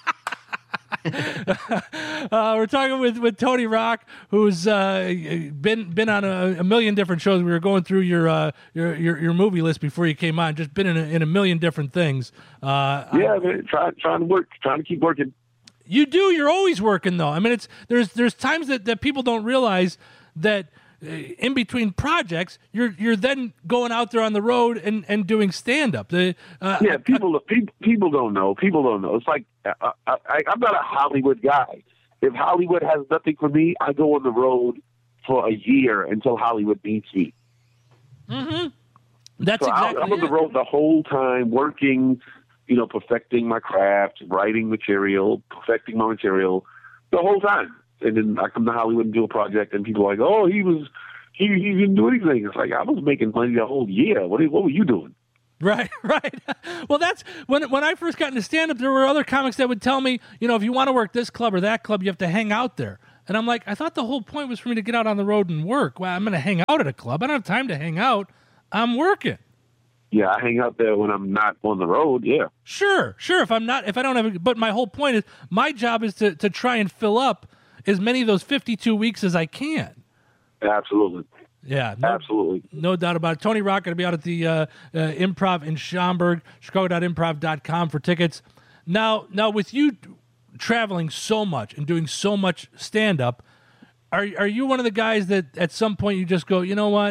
We're talking with Tony Rock, who's been on a million different shows. We were going through your movie list before you came on. Just been in a million different things. Man, trying to keep working. You do. You're always working, though. I mean, there's times that people don't realize that in between projects, you're then going out there on the road and doing stand up. People don't know. People don't know. It's like I'm not a Hollywood guy. If Hollywood has nothing for me, I go on the road for a year until Hollywood needs me. Mm-hmm. That's so exactly. I'm on the road the whole time, working, perfecting my craft, writing material, perfecting my material, the whole time. And then I come to Hollywood and do a project, and people are like, "Oh, he didn't do anything." It's like, I was making money the whole year. What were you doing? Right. Well, that's when I first got into stand-up, there were other comics that would tell me, if you want to work this club or that club, you have to hang out there. And I'm like, I thought the whole point was for me to get out on the road and work. Well, I'm going to hang out at a club. I don't have time to hang out. I'm working. Yeah, I hang out there when I'm not on the road. Yeah. Sure. If I don't have, but my whole point is my job is to try and fill up as many of those 52 weeks as I can. Absolutely. Yeah, absolutely. No doubt about it. Tony Rock going to be out at the Improv in Schaumburg, chicago.improv.com for tickets. Now with you traveling so much and doing so much stand-up, are you one of the guys that at some point you just go, you know what,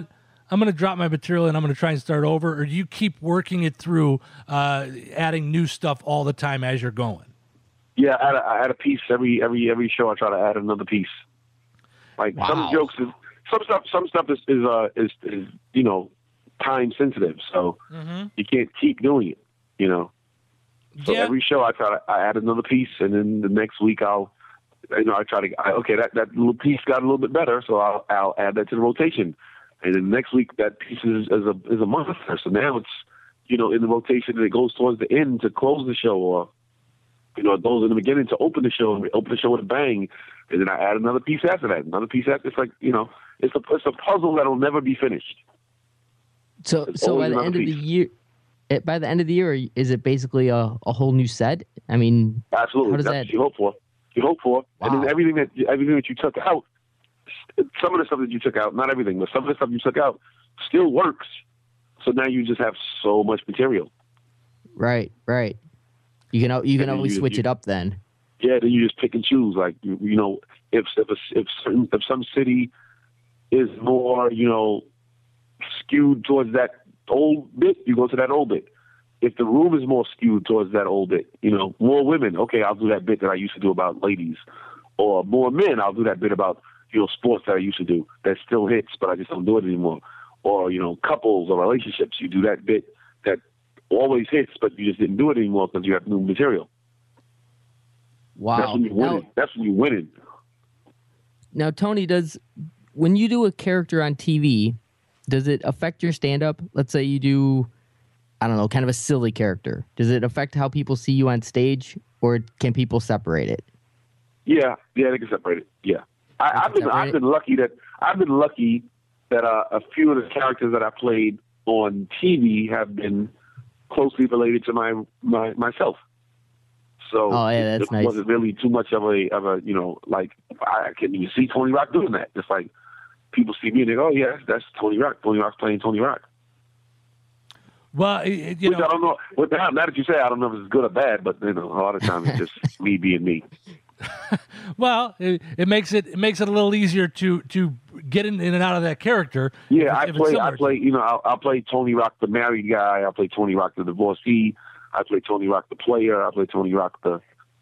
I'm going to drop my material and I'm going to try and start over, or do you keep working it through, adding new stuff all the time as you're going? Yeah, I add a piece every show. I try to add another piece. Like some jokes, some stuff is you know, time sensitive, so you can't keep doing it. You know, so every show I add another piece, and then the next week I try to okay, that little piece got a little bit better, so I'll add that to the rotation, and then next week that piece is a monster. So now it's, you know, in the rotation, and it goes towards the end to close the show, or, you know, it goes in the beginning to open the show, and we open the show with a bang, and then I add another piece after that, another pice after. It's like, you know, it's a puzzle that'll never be finished. So by the end of the year, by the end of the year, is it basically a whole new set? I mean, absolutely. How does That's that? what you hope for. You hope for, Wow. and then everything that you took out, some of the stuff that you took out, not everything, but some of the stuff you took out still works. So now you just have so much material. Right. You can always switch it up then. Yeah, then you just pick and choose. Like, you know, if some city is more, you know, skewed towards that old bit, you go to that old bit. If the room is more skewed towards that old bit, you know, more women, okay, I'll do that bit that I used to do about ladies. Or more men, I'll do that bit about, you know, sports that I used to do that still hits, but I just don't do it anymore. Or, you know, couples or relationships, you do that bit that always hits, but you just didn't do it anymore because you have new material. Wow. That's when you're winning. That's when you're winning. Now, Tony, when you do a character on TV, does it affect your stand-up? Let's say you do, I don't know, kind of a silly character. Does it affect how people see you on stage, or can people separate it? Yeah, they can separate it. Yeah, I've been lucky that a few of the characters that I played on TV have been closely related to myself. So that's nice. It wasn't really too much of a you know, like, I can even see Tony Rock doing that. Just like people see me and they go, oh yeah, that's Tony Rock. Tony Rock's playing Tony Rock. Well, you know, I don't know. Now that you say, I don't know if it's good or bad, but you know, a lot of times it's just me being me. Well, it makes it a little easier to get in and out of that character. Yeah, I play. You know, I'll play Tony Rock, the married guy. I'll play Tony Rock, the divorcee. I play Tony Rock, the player. I play Tony Rock, the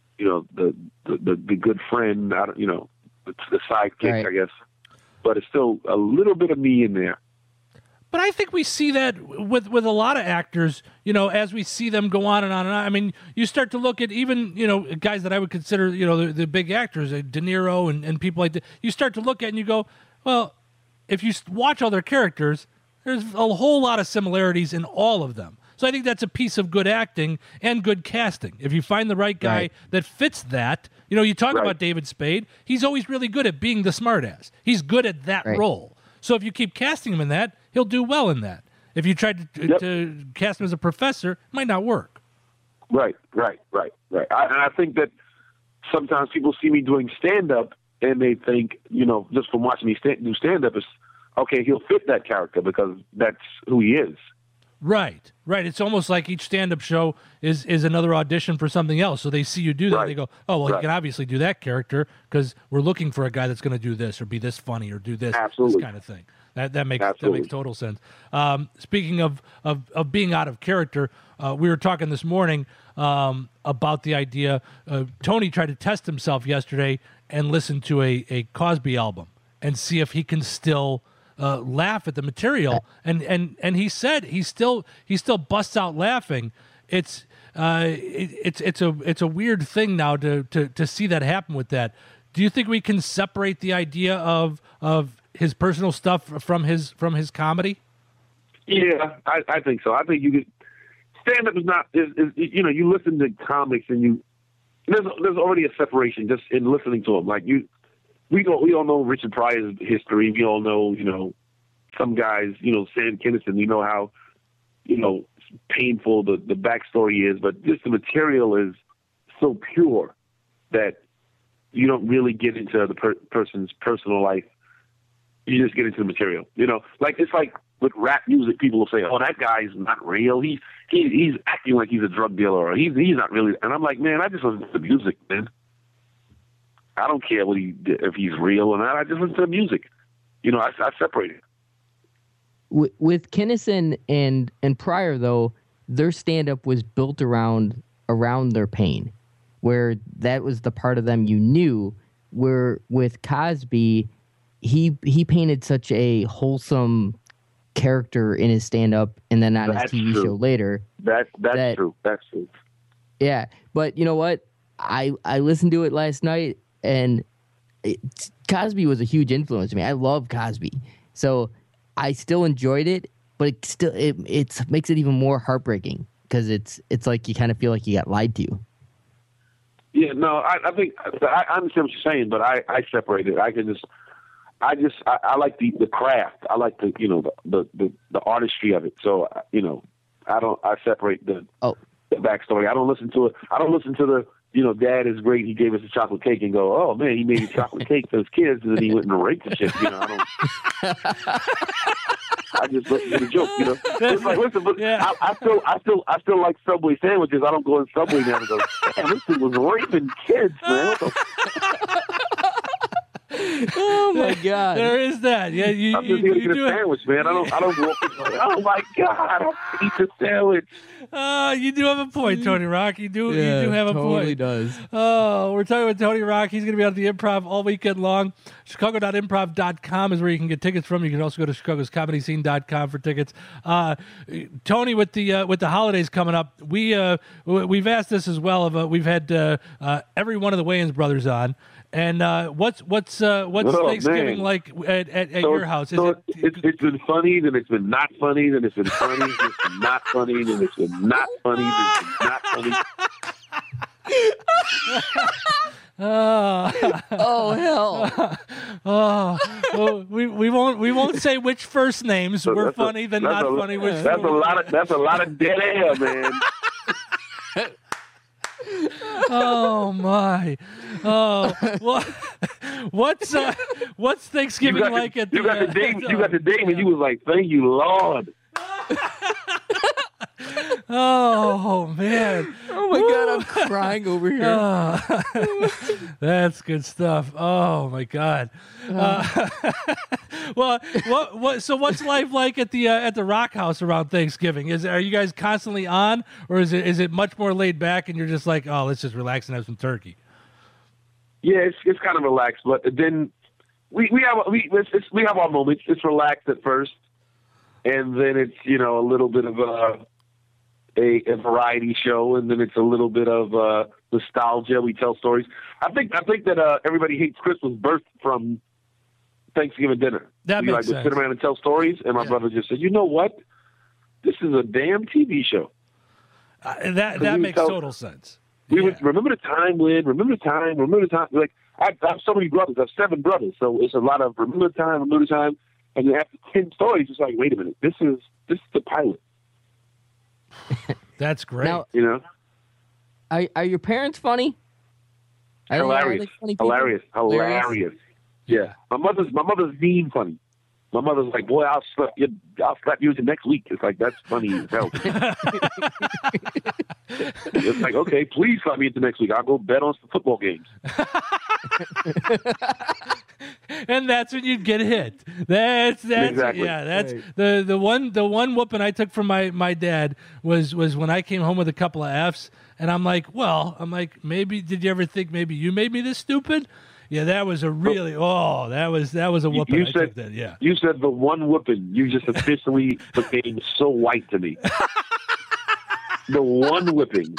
good friend. You know, the sidekick, right. I guess. But it's still a little bit of me in there. But I think we see that with a lot of actors, you know, as we see them go on and on and on. I mean, you start to look at even, you know, guys that I would consider, you know, the big actors, De Niro and people like that. You start to look at and you go, well, if you watch all their characters, there's a whole lot of similarities in all of them. So I think that's a piece of good acting and good casting. If you find the right guy that fits that, you know, you talk about David Spade. He's always really good at being the smartass. He's good at that role. So if you keep casting him in that, he'll do well in that. If you tried to cast him as a professor, it might not work. Right. I think that sometimes people see me doing stand-up and they think, you know, just from watching me do stand-up, is okay, he'll fit that character because that's who he is. Right. It's almost like each stand-up show is another audition for something else. So they see you do that, and they go, oh, well, he can obviously do that character because we're looking for a guy that's going to do this or be this funny or do this kind of thing. That makes total sense. Speaking of being out of character, we were talking this morning about the idea. Tony tried to test himself yesterday and listen to a Cosby album and see if he can still laugh at the material, and he said he still busts out laughing. It's a weird thing now to see that happen with that. Do you think we can separate the idea of his personal stuff from his comedy? Yeah, I think so. I think you could. Stand up is not you know, you listen to comics and there's already a separation just in listening to them. Like we all know Richard Pryor's history. We all know, you know, some guys, you know, Sam Kinison, you know how, you know, painful the backstory is, but just the material is so pure that you don't really get into the person's personal life. You just get into the material, you know, like it's like with rap music, people will say, oh, that guy's not real. He's acting like he's a drug dealer, or he's not really. And I'm like, man, I just listen to the music, man. I don't care if he's real or not. I just listen to the music. You know, I separate it. with Kinnison and Pryor though, their stand up was built around their pain, where that was the part of them you knew. Where with Cosby, he painted such a wholesome character in his stand up and then on his TV show later. That's true. That's true. Yeah, but you know what? I listened to it last night, and Cosby was a huge influence on me. I love Cosby, so I still enjoyed it, but it makes it even more heartbreaking because it's like you kind of feel like you got lied to. Yeah, no, I think I understand what you're saying, but I separate it. I like the craft. I like the artistry of it. So I separate the backstory. I don't listen to it. I don't listen to the Dad is great. He gave us a chocolate cake and go, oh man, he made a chocolate cake for his kids, and then he went and raped the shit. I just listen to the joke. It's like, listen, but I still like Subway sandwiches. I don't go in Subway now and go, damn, this thing was raping kids, man. Oh my God! There is that. Yeah, I'm just here to get a sandwich, man. I don't walk in like, oh my God, I don't eat the sandwich. You do have a point, Tony Rock. You do have a point. Totally does. Oh, we're talking with Tony Rock. He's going to be on the Improv all weekend long. Chicago.improv.com is where you can get tickets from. You can also go to chicagoscomedyscene.com for tickets. Tony, with the holidays coming up, we've asked this as well. We've had every one of the Wayans brothers on. And what's Thanksgiving like at your house? It's been funny, then it's been not funny, then it's been funny, then it's been not funny, then it's been not funny, then it's been not funny. Oh hell! Well, we won't say which first names were funny, then not funny. That's a lot of dead air, man. Oh my! Oh, what's Thanksgiving like at the? You got the dame, and you was like, "Thank you, Lord." Oh man! Oh my God, I'm crying over here. That's good stuff. Oh my God! Well, so what's life like at the Rock House around Thanksgiving? Are you guys constantly on, or is it much more laid back and you're just like, oh, let's just relax and have some turkey? Yeah, it's kind of relaxed, but then we have our moments. It's relaxed at first, and then it's a little bit of a variety show, and then it's a little bit of nostalgia. We tell stories. I think that Everybody Hates Christmas birthed from Thanksgiving dinner. That makes sense. We sit around and tell stories, and my brother just said, "You know what? This is a damn TV show." That makes total sense. We would remember the time. Like I have so many brothers. I have 7 brothers, so it's a lot of remember the time, and then after 10 stories, it's like, wait a minute, this is the pilot. That's great. Now, are your parents funny? Hilarious. Hilarious. Yeah. My mother's mean funny. My mother's like, boy, I'll slap you into next week. It's like, that's funny as hell. It's like, okay, please slap me into next week. I'll go bet on some football games. And that's when you'd get hit. That's exactly. Yeah, that's right. the one whooping I took from my dad was when I came home with a couple of F's, and I'm like, maybe did you ever think maybe you made me this stupid? Yeah, that was a really that was a whooping. You said that. Yeah, you said the one whooping. You just officially became so white to me. The one whipping.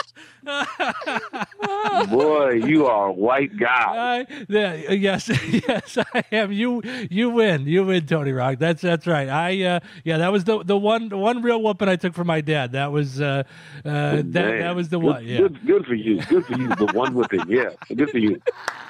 Boy, you are a white guy. Yes, I am. You win, Tony Rock. That's right. That was the one real whooping I took from my dad. That was that was the one. Yeah, good for you. The one whipping. Yeah, good for you.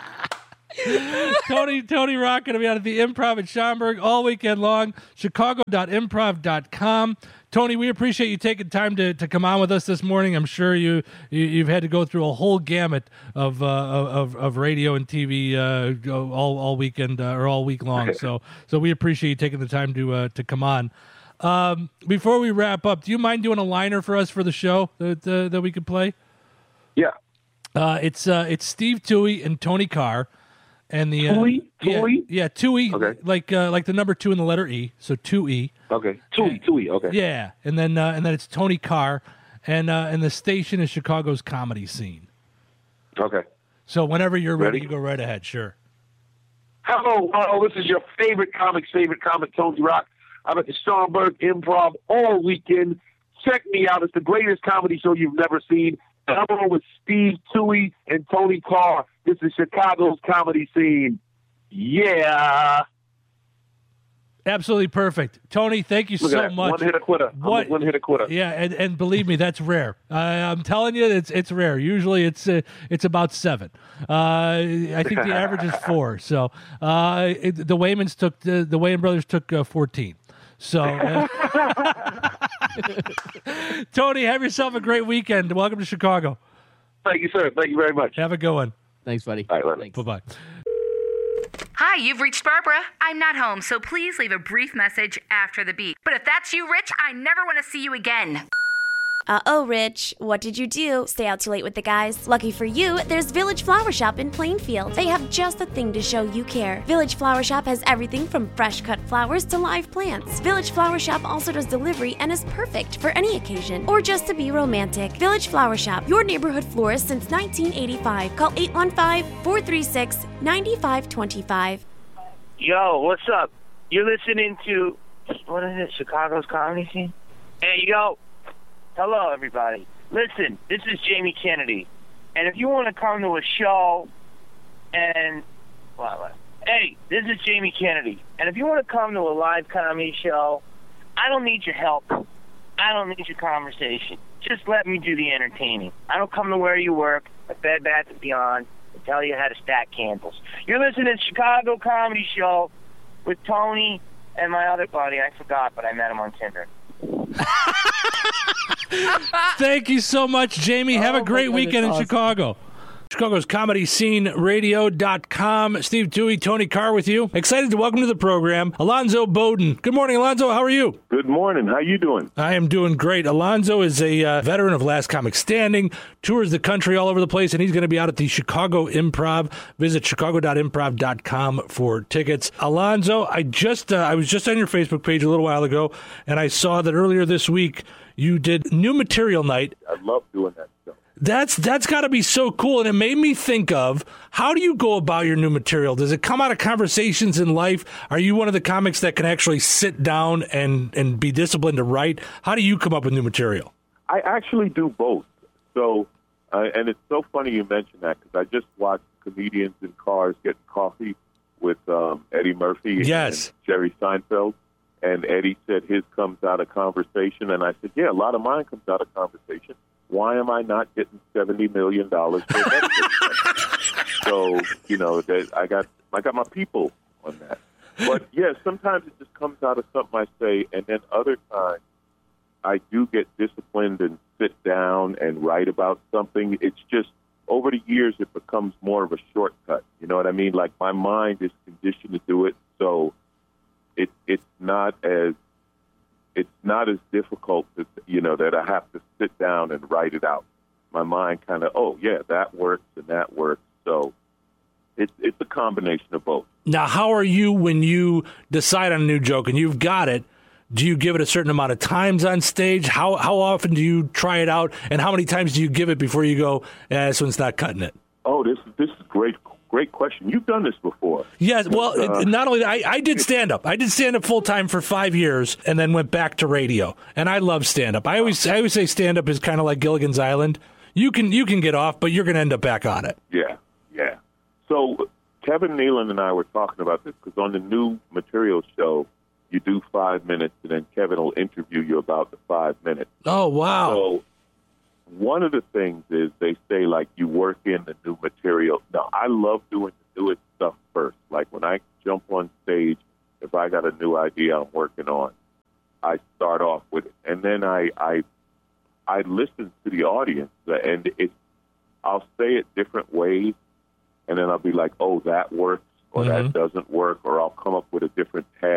Tony Rock going to be out at the Improv at Schaumburg all weekend long. Chicago.improv.com. Tony, we appreciate you taking time to come on with us this morning. I'm sure you've had to go through a whole gamut of radio and TV all weekend or all week long. So we appreciate you taking the time to come on. Before we wrap up, do you mind doing a liner for us for the show that we could play? Yeah. It's Steve Toohey and Tony Carr. And the Tui? yeah, 2E, Okay. like the number 2 in the letter E, so 2E. Okay, Tui. Okay. Yeah, and then it's Tony Carr, and the station is Chicago's Comedy Scene. Okay. So whenever you're ready, Ready? you go right ahead. Sure. Hello, this is your favorite comic, Tony Rock. I'm at the Starnberg Improv all weekend. Check me out. It's the greatest comedy show you've never seen. And I'm on with Steve Tui and Tony Carr. This is Chicago's Comedy Scene. Yeah. Absolutely perfect, Tony. Thank you Look so at that. much. One hit a quitter. I'm a one hit a quitter. Yeah, and believe me, that's rare. I'm telling you, it's rare. Usually, it's about 7. I think the average is 4. So the Waymans took the Wayman brothers took 14. So, Tony, have yourself a great weekend. Welcome to Chicago. Thank you, sir. Thank you very much. Have a good one. Thanks, buddy. All right, Bye bye. Hi, you've reached Barbara. I'm not home, so please leave a brief message after the beep. But if that's you, Rich, I never want to see you again. Uh-oh, Rich. What did you do? Stay out too late with the guys? Lucky for you, there's Village Flower Shop in Plainfield. They have just the thing to show you care. Village Flower Shop has everything from fresh-cut flowers to live plants. Village Flower Shop also does delivery and is perfect for any occasion or just to be romantic. Village Flower Shop, your neighborhood florist since 1985. Call 815-436-9525. Yo, what's up? You're listening to, what is it, Chicago's Comedy Scene? Hey, yo. Hello, everybody. Listen, this is Jamie Kennedy. And if you want to come to a show and... Hey, this is Jamie Kennedy. And if you want to come to a live comedy show, I don't need your help. I don't need your conversation. Just let me do the entertaining. I don't come to where you work, at Bed Bath & Beyond, and tell you how to stack candles. You're listening to Chicago Comedy Show with Tony and my other buddy. I forgot, but I met him on Tinder. Thank you so much, Jamie. Have a great weekend in Chicago. Chicago's Comedy Scene Radio.com. Steve Tui, Tony Carr with you. Excited to welcome to the program Alonzo Bowden. Good morning, Alonzo. How are you? Good morning. How you doing? I am doing great. Alonzo is a veteran of Last Comic Standing, tours the country all over the place, and he's going to be out at the Chicago Improv. Visit chicago.improv.com for tickets. Alonzo, I was just on your Facebook page a little while ago, and I saw that earlier this week you did New Material Night. I love doing that stuff. That's got to be so cool, and it made me think of, how do you go about your new material? Does it come out of conversations in life? Are you one of the comics that can actually sit down and be disciplined to write? How do you come up with new material? I actually do both. So, and it's so funny you mentioned that, because I just watched comedians in cars getting coffee with Eddie Murphy yes. and Jerry Seinfeld. And Eddie said his comes out of conversation, and I said, yeah, a lot of mine comes out of conversation. Why am I not getting $70 million for Netflix? So, you know, I got my people on that. But, yeah, sometimes it just comes out of something I say, and then other times I do get disciplined and sit down and write about something. It's just, over the years, it becomes more of a shortcut. You know what I mean? Like, my mind is conditioned to do it, so it's not as difficult to, you know, that I have to sit down and write it out. My mind kind of, oh yeah, that works and that works. So it's a combination of both. Now, how are you when you decide on a new joke and you've got it? Do you give it a certain amount of times on stage? How often do you try it out, and how many times do you give it before you go, this one's not cutting it? Oh, this is great question. You've done this before. Yes. Well, not only that, I did stand-up. I did stand-up full-time for 5 years and then went back to radio. And I love stand-up. I always say stand-up is kind of like Gilligan's Island. You can get off, but you're going to end up back on it. Yeah. So Kevin Nealon and I were talking about this, because on the new material show, you do 5 minutes, and then Kevin will interview you about the 5 minutes. Oh, wow. So one of the things is they say, like, you work in the new material. Now, I love doing the newest stuff first. Like, when I jump on stage, if I got a new idea I'm working on, I start off with it. And then I listen to the audience, and I'll say it different ways, and then I'll be like, oh, that works, or that doesn't work, or I'll come up with a different tag.